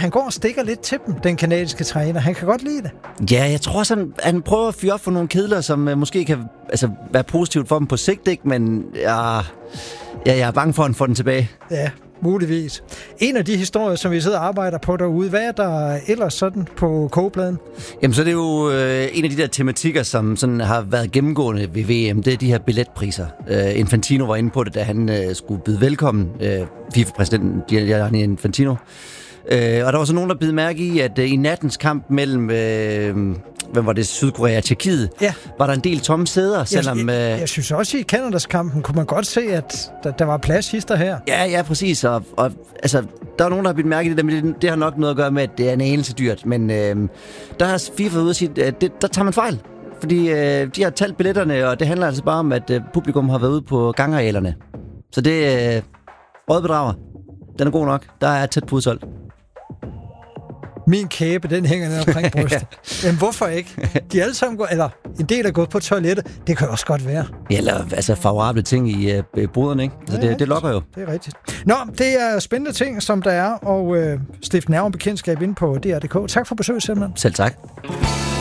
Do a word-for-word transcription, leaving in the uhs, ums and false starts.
han går og stikker lidt til dem, den kanadiske træner. Han kan godt lide det. Ja, jeg tror også, han, han prøver at fyre op for nogle kedler, som uh, måske kan altså, være positivt for dem på sigt, ikke? Men ja, ja, jeg er bange for, at han får den tilbage. Ja, muligvis. En af de historier, som vi sidder og arbejder på derude, hvad er der ellers sådan på kogepladen? Jamen, så er det jo øh, en af de der tematikker, som sådan har været gennemgående ved V M, det er de her billetpriser. Øh, Infantino var inde på det, da han øh, skulle byde velkommen, øh, FIFA-præsidenten Gianni Infantino. Øh, og der var så nogen, der bed mærke i, at øh, i nattens kamp mellem, øh, hvem var det, Sydkorea og Tjekkiet, ja. var der en del tomme sæder, selvom... Jeg, jeg, øh, jeg synes også, i Canadas kampen kunne man godt se, at der, der var plads hister her. Ja, ja, præcis. Og, og altså, der er nogen, der har bidt mærke i det, men det, det har nok noget at gøre med, at det er en anelse dyrt. Men øh, der har FIFA ude at sige, at det, der tager man fejl. Fordi øh, de har talt billetterne, og det handler altså bare om, at øh, publikum har været ude på gangarealerne. Så det er øh, rødbedrager. Den er god nok. Der er tæt på udsolgt. Min kæbe, den hænger ned omkring brystet. Men hvorfor ikke? De alle sammen går, eller en del er gået på toilettet. Det kan også godt være. Ja, eller altså favorable ting i øh, boderne, ikke? Så det, det, det lokker jo. Det er rigtigt. Nå, det er spændende ting, som der er, og øh, stifte nærmere bekendtskab inde på D R punktum d k. Tak for besøget, simpelthen. Selv tak.